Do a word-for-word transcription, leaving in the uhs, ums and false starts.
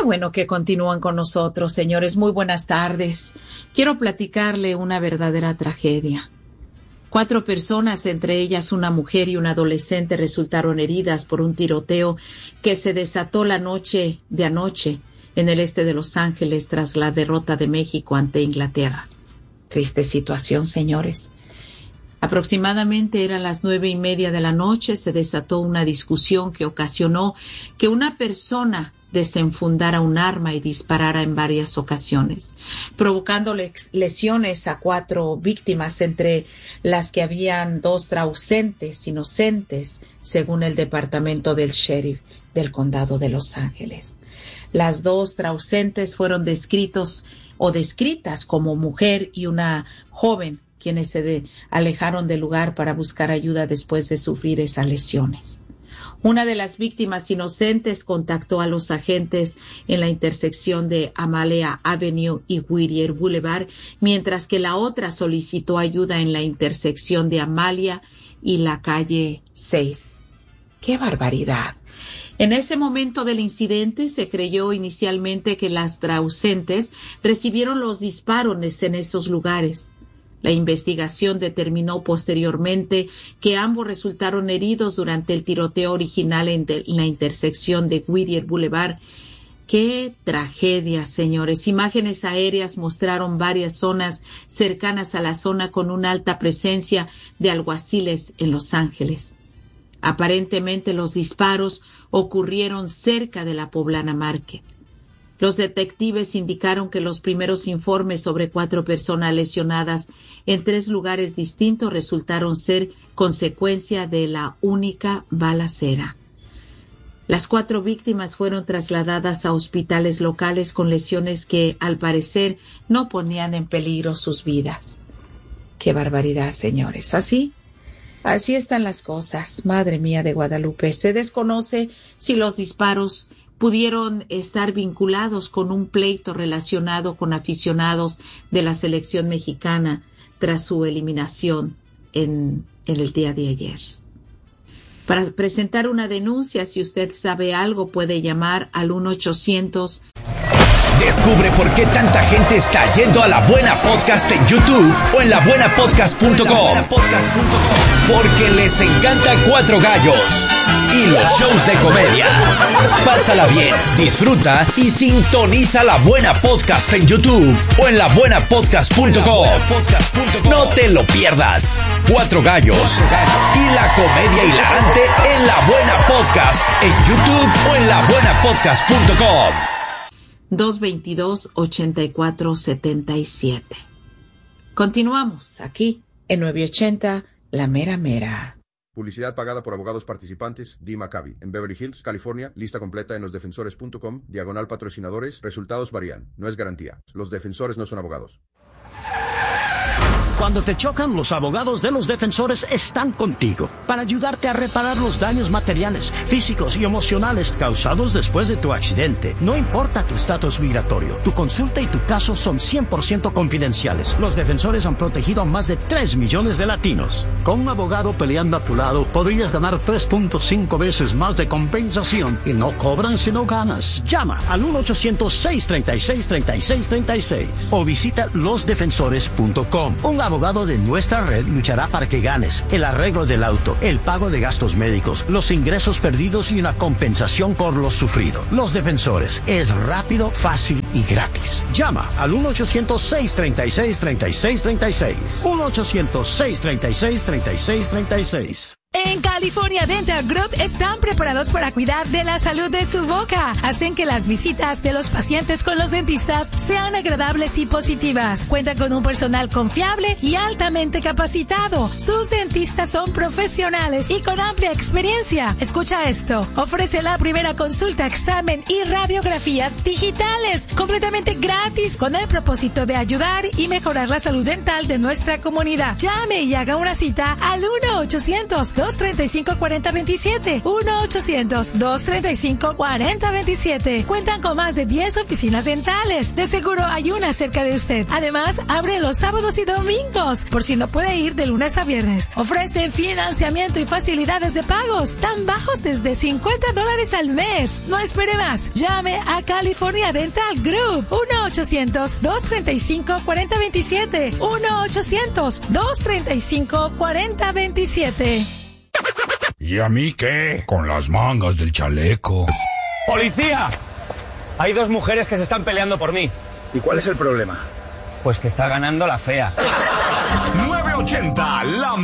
bueno que continúan con nosotros, señores. Muy buenas tardes. Quiero platicarle una verdadera tragedia. Cuatro personas, entre ellas una mujer y un adolescente, resultaron heridas por un tiroteo que se desató la noche de anoche en el este de Los Ángeles tras la derrota de México ante Inglaterra. Triste situación, señores. Aproximadamente eran las nueve y media de la noche, se desató una discusión que ocasionó que una persona desenfundara un arma y disparara en varias ocasiones, provocando lesiones a cuatro víctimas, entre las que habían dos ausentes inocentes, según el departamento del sheriff del condado de Los Ángeles. Las dos ausentes fueron descritos o descritas como mujer y una joven, quienes se de, alejaron del lugar para buscar ayuda después de sufrir esas lesiones. Una de las víctimas inocentes contactó a los agentes en la intersección de Amelia Avenue y Whittier Boulevard, mientras que la otra solicitó ayuda en la intersección de Amelia y la calle seis. ¡Qué barbaridad! En ese momento del incidente se creyó inicialmente que las ausentes recibieron los disparos en esos lugares. La investigación determinó posteriormente que ambos resultaron heridos durante el tiroteo original en, de, en la intersección de Whittier Boulevard. ¡Qué tragedia, señores! Imágenes aéreas mostraron varias zonas cercanas a la zona con una alta presencia de alguaciles en Los Ángeles. Aparentemente los disparos ocurrieron cerca de la Poblana Market. Los detectives indicaron que los primeros informes sobre cuatro personas lesionadas en tres lugares distintos resultaron ser consecuencia de la única balacera. Las cuatro víctimas fueron trasladadas a hospitales locales con lesiones que, al parecer, no ponían en peligro sus vidas. ¡Qué barbaridad, señores! Así, así están las cosas. Madre mía de Guadalupe, se desconoce si los disparos pudieron estar vinculados con un pleito relacionado con aficionados de la selección mexicana tras su eliminación en, en el día de ayer. Para presentar una denuncia, si usted sabe algo, puede llamar al uno ochocientos. Descubre por qué tanta gente está yendo a La Buena Podcast en YouTube o en la buena podcast punto com. Porque les encanta Cuatro Gallos y los shows de comedia. Pásala bien, disfruta y sintoniza La Buena Podcast en YouTube o en la buena podcast punto com. No te lo pierdas. Cuatro Gallos y la comedia hilarante en La Buena Podcast en YouTube o en la buena podcast punto com. dos veintidós, ochenta y cuatro setenta y siete. Continuamos aquí en novecientos ochenta, La Mera Mera. Publicidad pagada por abogados participantes. Dee Maccabi, en Beverly Hills, California. Lista completa en los defensores punto com. Diagonal patrocinadores. Resultados varían. No es garantía. Los defensores no son abogados. Cuando te chocan, los abogados de los defensores están contigo para ayudarte a reparar los daños materiales, físicos y emocionales causados después de tu accidente. No importa tu estatus migratorio, tu consulta y tu caso son cien por ciento confidenciales. Los defensores han protegido a más de tres millones de latinos. Con un abogado peleando a tu lado, podrías ganar tres punto cinco veces más de compensación y no cobran si no ganas. Llama al uno ochocientos, seis tres seis, tres seis tres seis o visita los defensores punto com. Un abogado de nuestra red luchará para que ganes el arreglo del auto, el pago de gastos médicos, los ingresos perdidos y una compensación por lo sufrido. Los Defensores es rápido, fácil y gratis. Llama al uno ochocientos, seis tres seis, tres seis tres seis. uno ochocientos, seis tres seis, tres seis tres seis. En California Dental Group están preparados para cuidar de la salud de su boca. Hacen que las visitas de los pacientes con los dentistas sean agradables y positivas. Cuentan con un personal confiable y altamente capacitado. Sus dentistas son profesionales y con amplia experiencia. Escucha esto. Ofrece la primera consulta, examen y radiografías digitales completamente gratis con el propósito de ayudar y mejorar la salud dental de nuestra comunidad. Llame y haga una cita al uno ochocientos, dos dos tres cinco, cuatro cero dos siete. uno ochocientos, dos tres cinco, cuatro cero dos siete. Cuentan con más de diez oficinas dentales. De seguro hay una cerca de usted. Además, abren los sábados y domingos, por si no puede ir de lunes a viernes. Ofrecen financiamiento y facilidades de pagos tan bajos desde cincuenta dólares al mes. No espere más. Llame a California Dental Group. uno ochocientos, dos tres cinco, cuatro cero dos siete. uno ochocientos, dos tres cinco, cuatro cero dos siete. ¿Y a mí qué? Con las mangas del chaleco. ¡Policía! Hay dos mujeres que se están peleando por mí. ¿Y cuál es el problema? Pues que está ganando la fea. nueve ochenta, la